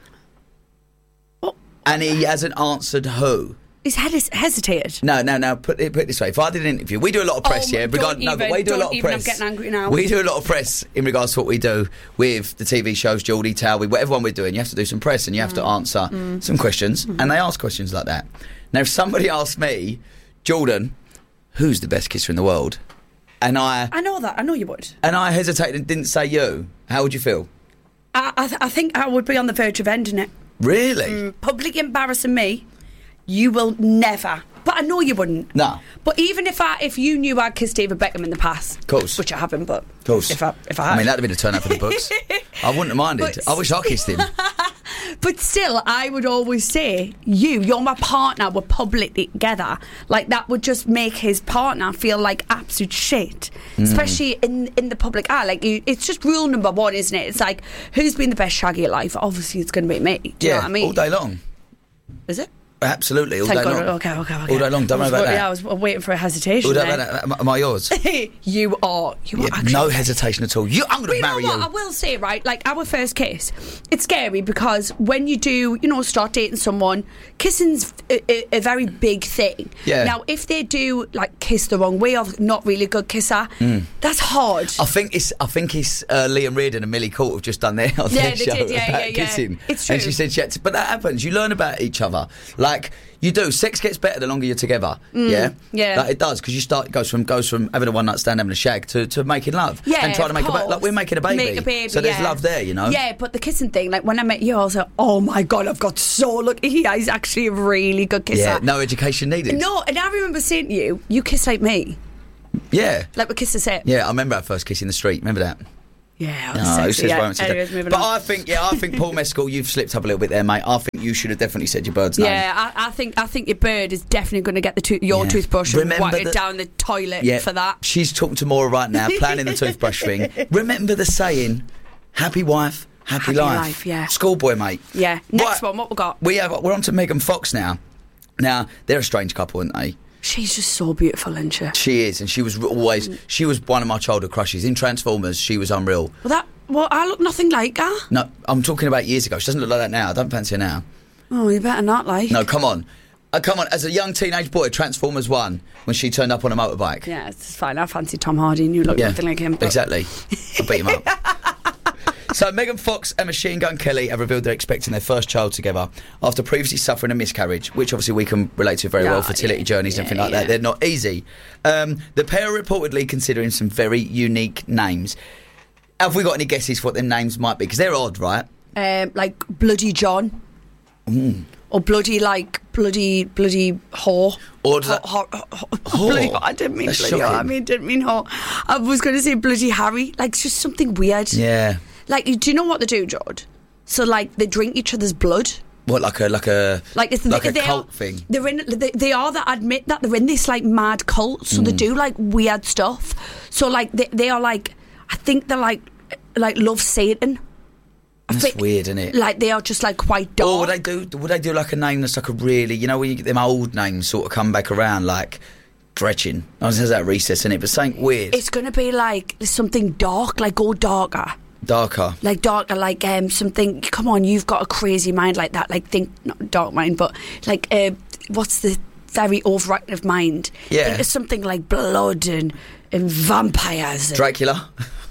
And he hasn't answered who. He's hesitated. No. Put it this way. If I did an interview, we do a lot of press, but we do a lot of press. I'm getting angry now. We do a lot of press in regards to what we do with the TV shows, Geordie, Towie, whatever one we're doing. You have to do some press and you have to answer some questions, and they ask questions like that. Now, if somebody asked me, Jordan, who's the best kisser in the world? And I know that. I know you would. And I hesitated and didn't say you. How would you feel? I think I would be on the verge of ending it. Really? Publicly embarrassing me, you will never. But I know you wouldn't. No. But even if you knew I'd kissed David Beckham in the past, of course, which I haven't, but of course, if I had, I mean, that'd have been a turn up for the books. I wouldn't have minded. I wish I kissed him. But still, I would always say, you're my partner. We're publicly together. Like that would just make his partner feel like absolute shit, especially in the public eye. Like it's just rule number one, isn't it? It's like, who's been the best shag of your life? Obviously, it's going to be me. Do you know what I mean? All day long. Is it? Absolutely, all Thank day God. long. Okay. All day long, don't worry about that. Yeah, I was waiting for a hesitation. Am I yours? You are actually. No hesitation at all. I'm going to marry you. I will say, right, like our first kiss, it's scary because when you do, start dating someone, kissing's a very big thing. Yeah. Now, if they do like kiss the wrong way or not really a good kisser, that's hard. I think it's Liam Reardon and Millie Court have just done their show about kissing. It's true. And she said, but that happens. You learn about each other. Like you do. Sex gets better the longer you're together. Yeah. Like it does, because it goes from having a one night stand, having a shag, to making love. Yeah, and trying to make like we're making a baby. Make a baby. So there's love there, Yeah, but the kissing thing, like when I met you, I was like, oh my God, I've got so lucky. He's actually a really good kisser. Yeah, no education needed. No, and I remember saying to you kiss like me. Yeah. Like we kissed the set. Yeah, I remember our first kiss in the street. Remember that? Yeah, anyways, moving on. I think Paul Mescal, you've slipped up a little bit there, mate. I think you should have definitely said your bird's name. Yeah, I think your bird is definitely going to get your toothbrush and wipe it down the toilet for that. She's talking to Maura right now, planning the toothbrush thing. Remember the saying, happy wife, happy life. Yeah. Schoolboy, mate. Yeah. Next one, what we got? We're on to Megan Fox now. Now, they're a strange couple, aren't they? She's just so beautiful, isn't she? She is, and she was one of my childhood crushes. In Transformers, she was unreal. Well, I look nothing like her. No, I'm talking about years ago. She doesn't look like that now. I don't fancy her now. Oh, you better not, like. No, come on. As a young teenage boy, Transformers 1, when she turned up on a motorbike. Yeah, it's fine. I fancy Tom Hardy and you look nothing like him. But... Exactly. I'll beat him up. So Megan Fox and Machine Gun Kelly have revealed they're expecting their first child together after previously suffering a miscarriage, which obviously we can relate to very well, fertility journeys and everything like that. They're not easy. The pair are reportedly considering some very unique names. Have we got any guesses for what them names might be? Because they're odd, right? Like Bloody John. Or bloody whore. Or does that... Bloody, I didn't mean That's bloody shocking. whore. I didn't mean whore. I was going to say Bloody Harry. Like, it's just something weird. Yeah. Like, do you know what they do, George? So, like, they drink each other's blood. What, like a cult thing? They are that admit that they're in this, like, mad cult. So they do, like, weird stuff. So, like, they are, like, I think they're, like love Satan. That's weird, isn't it? Like, they are just, like, quite dark. Or would they do like a name that's like a really, when you get them old names sort of come back around, like Gretchen. I was that recess, isn't it? But something weird. It's going to be like something dark, like go darker. Darker. Like darker, like something, come on, you've got a crazy mind like that. Like think, not dark mind, but like, what's the very overactive mind? Yeah. Think of something like blood and vampires. And Dracula.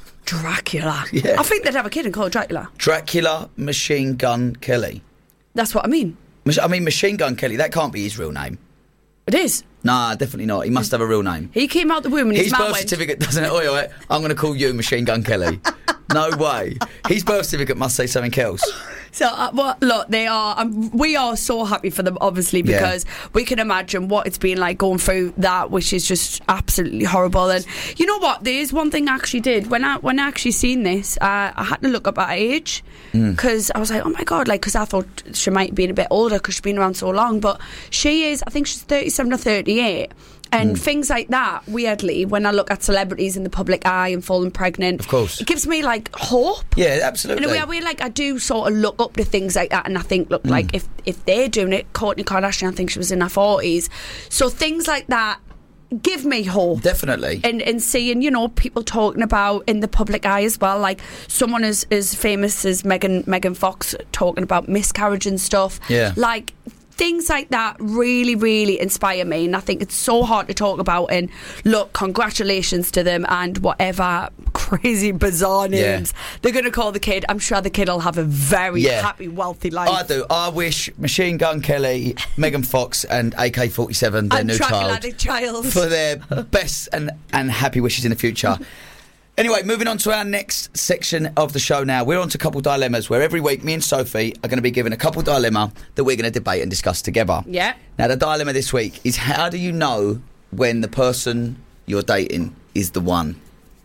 Yeah. I think they'd have a kid and call it Dracula. Dracula Machine Gun Kelly. That's what I mean. Machine Gun Kelly, that can't be his real name. It is. Nah, definitely not. He must have a real name. He came out the womb and his birth certificate doesn't it? Oi, I'm going to call you Machine Gun Kelly. No way. His birth certificate must say something else. So, look, they are. We are so happy for them, obviously, because we can imagine what it's been like going through that, which is just absolutely horrible. And you know what? There is one thing I actually did when I actually seen this. I had to look up her age because I was like, oh my God, like because I thought she might be a bit older because she's been around so long, but she is. I think she's 37 or 38. And things like that, weirdly, when I look at celebrities in the public eye and falling pregnant, of course, it gives me like hope. Yeah, absolutely. In a way, I do sort of look up to things like that, and I think, look, like if they're doing it, Kourtney Kardashian, I think she was in her 40s, so things like that give me hope. Definitely. And seeing, people talking about in the public eye as well, like someone as famous as Megan Fox talking about miscarriage and stuff. Yeah. Like things like that really, really inspire me, and I think it's so hard to talk about. And look, congratulations to them, and whatever crazy bizarre names they're going to call the kid, I'm sure the kid will have a very happy, wealthy life. I do. I wish Machine Gun Kelly, Megan Fox and AK-47, their new child, for their best and happy wishes in the future. Anyway, moving on to our next section of the show now. We're on to Couple Dilemmas, where every week me and Sophie are going to be given a couple dilemma that we're going to debate and discuss together. Yeah. Now, the dilemma this week is, how do you know when the person you're dating is the one?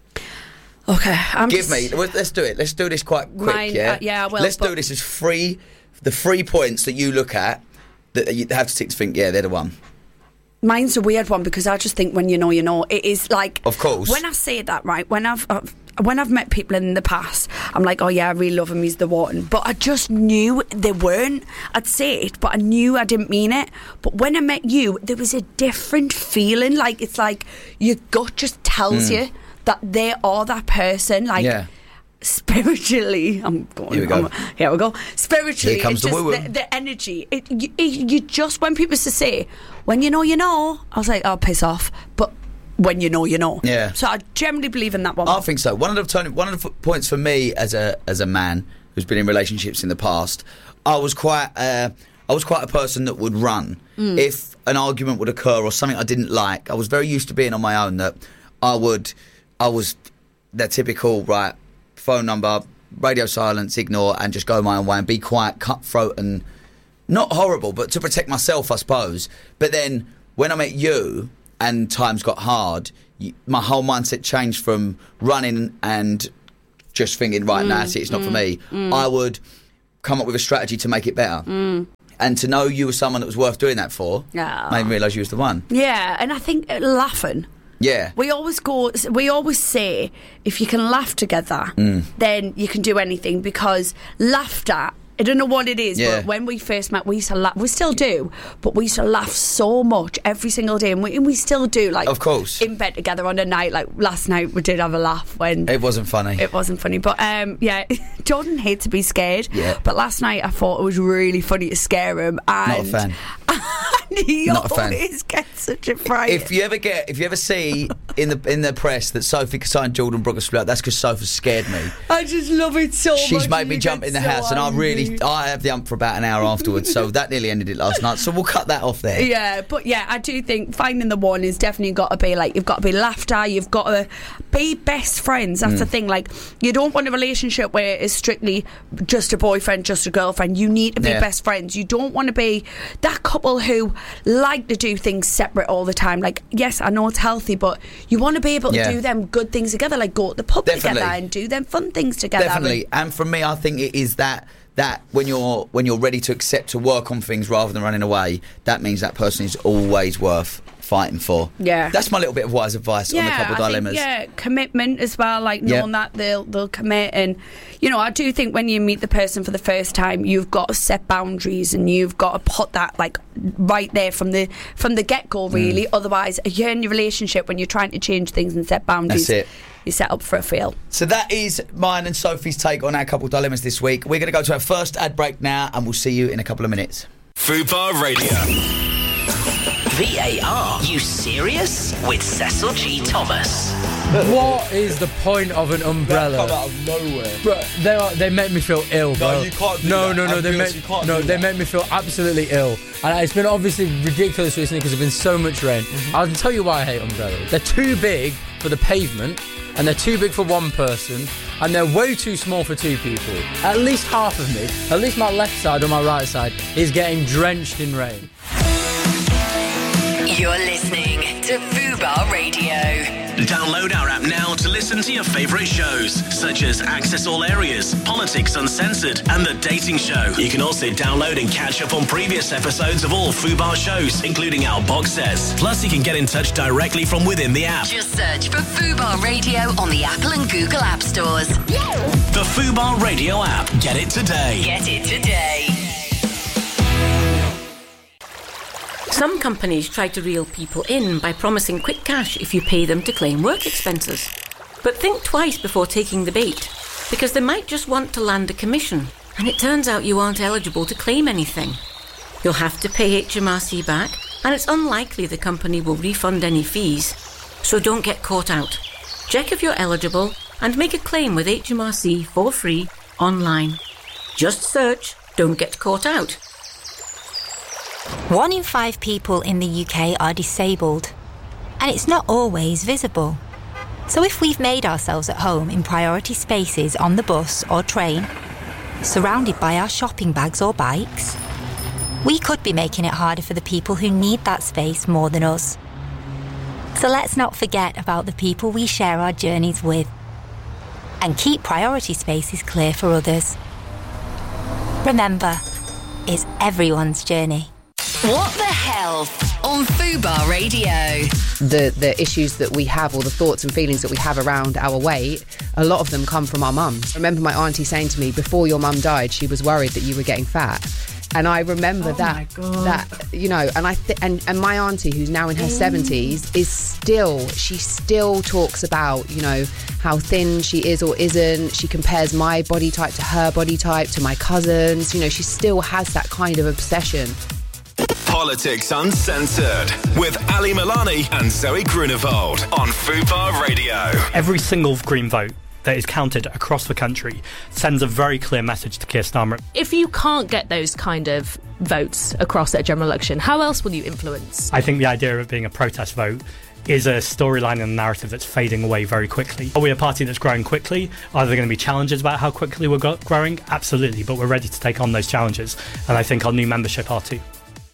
Okay, let's do it. Let's do this quite quick, yeah, well, let's do this as the 3 points that you look at that you have to think, yeah, they're the one. Mine's a weird one because I just think when you know, you know. It is like, of course. When I say that, right, when I've met people in the past, I'm like, oh yeah, I really love him, he's the one. But I just knew they weren't. I'd say it, but I knew I didn't mean it. But when I met you, there was a different feeling. Like, it's like your gut just tells you that they are that person. Like, spiritually, here we go. Spiritually, here comes it's the just the energy. You just, when people used to say, when you know, you know, I was like, oh, piss off. But when you know, you know. Yeah. So I generally believe in that one. I think so. One of the points for me as a man who's been in relationships in the past, I was quite a person that would run if an argument would occur or something I didn't like. I was very used to being on my own. That I was the typical, right, phone number, radio silence, ignore, and just go my own way and be quite cutthroat and not horrible, but to protect myself, I suppose. But then when I met you and times got hard, my whole mindset changed from running and just thinking, right, now it's not for me. I would come up with a strategy to make it better. And to know you were someone that was worth doing that for made me realise you was the one. Yeah, and I think laughing. Yeah. We always say, if you can laugh together, then you can do anything, because laughter, I don't know what it is, but when we first met, we used to laugh. We still do, but we used to laugh so much every single day, and we still do. Like, of course, in bed together on a night. Like last night, we did have a laugh when it wasn't funny. It wasn't funny, but yeah, Jordan hates to be scared. Yeah. But last night, I thought it was really funny to scare him. And not a fan. He not a fan. always gets such a fright. If you ever see in the press that Sophie Cassine and Jordan Brooke are split up, that's because Sophie scared me. I just love it so much. She's made me jump in the house, and I have the ump for about an hour afterwards, so that nearly ended it last night. So we'll cut that off there. Yeah, but yeah, I do think finding the one is definitely got to be like, you've got to be laughter, you've got to be best friends. That's the thing. Like, you don't want a relationship where it's strictly just a boyfriend, just a girlfriend. You need to be best friends. You don't want to be that couple who like to do things separate all the time. Like, yes, I know it's healthy, but you want to be able to do them good things together, like go to the pub together and do them fun things together. Definitely. And for me, I think it is that when you're ready to accept to work on things rather than running away, that means that person is always worth fighting for. Yeah. That's my little bit of wise advice on the couple dilemmas. Commitment as well, like knowing that they'll commit. And you know, I do think when you meet the person for the first time, you've got to set boundaries, and you've got to put that like right there from the get-go, really. Otherwise, you're in your relationship, when you're trying to change things and set boundaries, that's it, you set up for a fail. So that is mine and Sophie's take on our couple dilemmas this week. We're going to go to our first ad break now, and we'll see you in a couple of minutes. Fubar Radio. VAR, you serious? With Cecil G. Thomas. What is the point of an umbrella? Come out of nowhere. Bro, they make me feel ill, bro. No, you can't do no, that. No, they make me feel absolutely ill. And it's been obviously ridiculous recently because there's been so much rain. I'll tell you why I hate umbrellas. They're too big for the pavement, and they're too big for one person, and they're way too small for two people. At least half of me, at least my left side or my right side, is getting drenched in rain. You're listening to Fubar Radio. Download our app now to listen to your favourite shows, such as Access All Areas, Politics Uncensored, and The Dating Show. You can also download and catch up on previous episodes of all Fubar shows, including our box sets. Plus, you can get in touch directly from within the app. Just search for Fubar Radio on the Apple and Google App Stores. The Fubar Radio app. Get it today. Get it today. Some companies try to reel people in by promising quick cash if you pay them to claim work expenses. But think twice before taking the bait, because they might just want to land a commission, and it turns out you aren't eligible to claim anything. You'll have to pay HMRC back, and it's unlikely the company will refund any fees. So don't get caught out. Check if you're eligible and make a claim with HMRC for free online. Just search "Don't Get Caught Out." 1 in 5 people in the UK are disabled, and it's not always visible. So if we've made ourselves at home in priority spaces on the bus or train, surrounded by our shopping bags or bikes, we could be making it harder for the people who need that space more than us. So let's not forget about the people we share our journeys with and keep priority spaces clear for others. Remember, it's everyone's journey. What the Health on Fubar Radio. The issues that we have, or the thoughts and feelings that we have around our weight, a lot of them come from our mums. I remember my auntie saying to me, before your mum died, she was worried that you were getting fat. And I remember that, you know, and and my auntie, who's now in her 70s, she still talks about, you know, how thin she is or isn't. She compares my body type to her body type, to my cousins. You know, she still has that kind of obsession. Politics Uncensored with Ali Milani and Zoe Grunewald on Fubar Radio. Every single Green vote that is counted across the country sends a very clear message to Keir Starmer. If you can't get those kind of votes across at a general election, how else will you influence? I think the idea of it being a protest vote is a storyline and a narrative that's fading away very quickly. Are we a party that's growing quickly? Are there going to be challenges about how quickly we're growing? Absolutely, but we're ready to take on those challenges, and I think our new membership are too.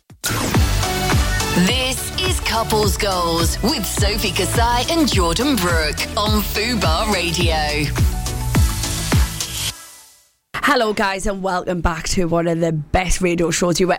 This is Couples Goals with Sophie Kasai and Jordan Brooke on Fubar Radio. Hello guys, and welcome back to one of the best radio shows you will